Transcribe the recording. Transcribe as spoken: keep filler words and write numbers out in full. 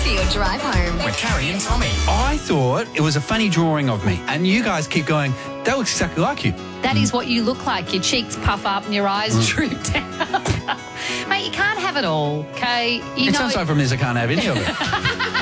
for your drive home. With Carrie and Tommy. I thought it was a funny drawing of me, and you guys keep going, that looks exactly like you. That is what you look like. Your cheeks puff up and your eyes Mm. droop down. Mate, you can't have it all, okay? You It know, sounds like from this I can't have any of it.